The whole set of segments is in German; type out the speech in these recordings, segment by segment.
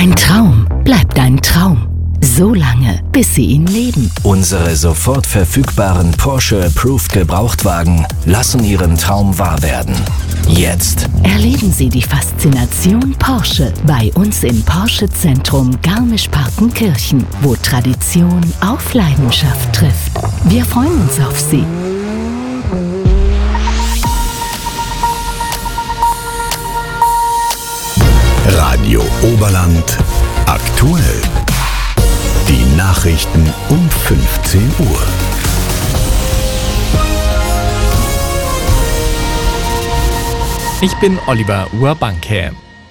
Ein Traum bleibt ein Traum. So lange, bis Sie ihn leben. Unsere sofort verfügbaren Porsche Approved Gebrauchtwagen lassen Ihren Traum wahr werden. Jetzt Erleben Sie die Faszination Porsche bei uns im Porsche Zentrum Garmisch-Partenkirchen, wo Tradition auf Leidenschaft trifft. Wir freuen uns auf Sie. Radio Oberland aktuell. Die Nachrichten um 15 Uhr. Ich bin Oliver Urbanke.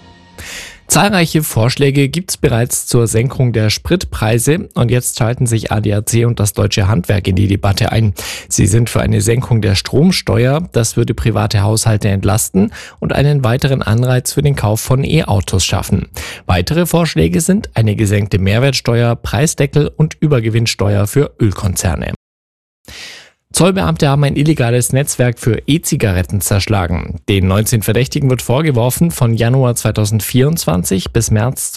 Zahlreiche Vorschläge gibt es bereits zur Senkung der Spritpreise und jetzt schalten sich ADAC und das Deutsche Handwerk in die Debatte ein. Sie sind für eine Senkung der Stromsteuer, das würde private Haushalte entlasten und einen weiteren Anreiz für den Kauf von E-Autos schaffen. Weitere Vorschläge sind eine gesenkte Mehrwertsteuer, Preisdeckel und Übergewinnsteuer für Ölkonzerne. Zollbeamte haben ein illegales Netzwerk für E-Zigaretten zerschlagen. Den 19 Verdächtigen wird vorgeworfen, von Januar 2024 bis März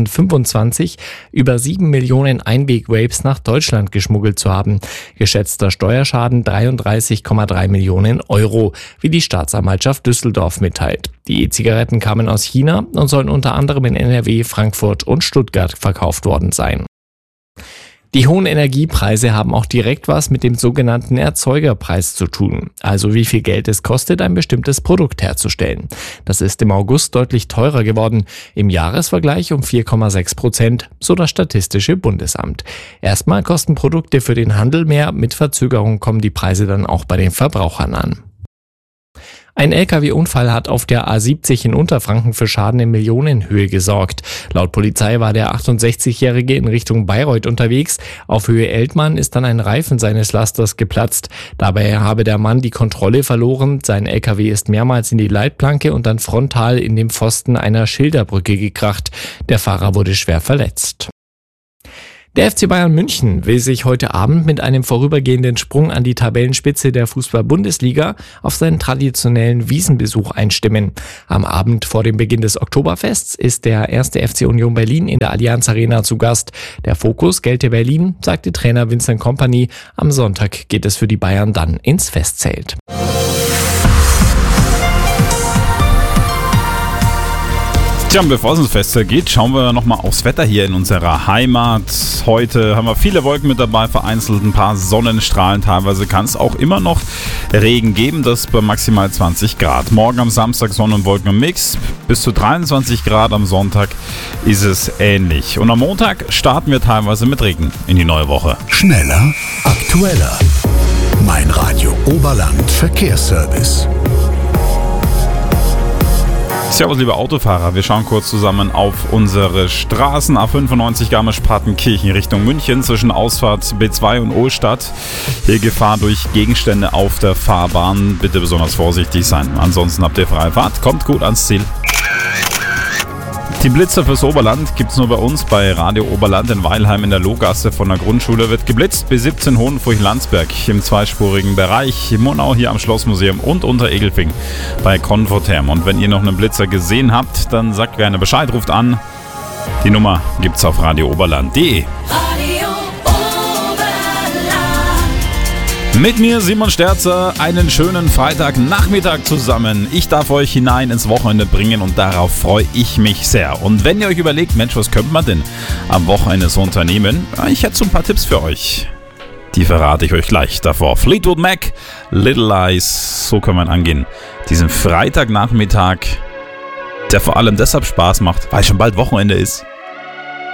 2025 über 7 Millionen Einweg-Vapes nach Deutschland geschmuggelt zu haben. Geschätzter Steuerschaden 33,3 Millionen Euro, wie die Staatsanwaltschaft Düsseldorf mitteilt. Die E-Zigaretten kamen aus China und sollen unter anderem in NRW, Frankfurt und Stuttgart verkauft worden sein. Die hohen Energiepreise haben auch direkt was mit dem sogenannten Erzeugerpreis zu tun, also wie viel Geld es kostet, ein bestimmtes Produkt herzustellen. Das ist im August deutlich teurer geworden, im Jahresvergleich um 4,6%, so das Statistische Bundesamt. Erstmal kosten Produkte für den Handel mehr, mit Verzögerung kommen die Preise dann auch bei den Verbrauchern an. Ein Lkw-Unfall hat auf der A70 in Unterfranken für Schaden in Millionenhöhe gesorgt. Laut Polizei war der 68-Jährige in Richtung Bayreuth unterwegs. Auf Höhe Eltmann ist dann ein Reifen seines Lasters geplatzt. Dabei habe der Mann die Kontrolle verloren. Sein Lkw ist mehrmals in die Leitplanke und dann frontal in den Pfosten einer Schilderbrücke gekracht. Der Fahrer wurde schwer verletzt. Der FC Bayern München will sich heute Abend mit einem vorübergehenden Sprung an die Tabellenspitze der Fußball-Bundesliga auf seinen traditionellen Wiesenbesuch einstimmen. Am Abend vor dem Beginn des Oktoberfests ist der 1. FC Union Berlin in der Allianz Arena zu Gast. Der Fokus gelte Berlin, sagte Trainer Vincent Kompany. Am Sonntag geht es für die Bayern dann ins Festzelt. Tja, und bevor es ins Festzelt geht, schauen wir nochmal aufs Wetter hier in unserer Heimat. Heute haben wir viele Wolken mit dabei, vereinzelt ein paar Sonnenstrahlen. Teilweise kann es auch immer noch Regen geben, das bei maximal 20 Grad. Morgen am Samstag Sonne- und Wolkenmix. Bis zu 23 Grad am Sonntag ist es ähnlich. Und am Montag starten wir teilweise mit Regen in die neue Woche. Schneller, aktueller. Mein Radio Oberland Verkehrsservice. Servus, liebe Autofahrer. Wir schauen kurz zusammen auf unsere Straßen. A95 Garmisch-Partenkirchen Richtung München zwischen Ausfahrt B2 und Ohlstadt. Hier Gefahr durch Gegenstände auf der Fahrbahn. Bitte besonders vorsichtig sein. Ansonsten habt ihr freie Fahrt. Kommt gut ans Ziel. Die Blitzer fürs Oberland gibt es nur bei uns bei Radio Oberland in Weilheim in der Lohgasse. Von der Grundschule wird geblitzt. B17 Hohenfurchen-Landsberg im zweispurigen Bereich. Monau hier am Schlossmuseum und unter Egelfing bei Konforterm. Und wenn ihr noch einen Blitzer gesehen habt, dann sagt gerne Bescheid, ruft an. Die Nummer gibt's auf radiooberland.de. Mit mir Simon Sterzer, einen schönen Freitagnachmittag zusammen. Ich darf euch hinein ins Wochenende bringen und darauf freue ich mich sehr. Und wenn ihr euch überlegt, Mensch, was könnte man denn am Wochenende so unternehmen? Ich hätte so ein paar Tipps für euch. Die verrate ich euch gleich davor. Fleetwood Mac, Little Lies, so kann man angehen. Diesen Freitagnachmittag, der vor allem deshalb Spaß macht, weil schon bald Wochenende ist.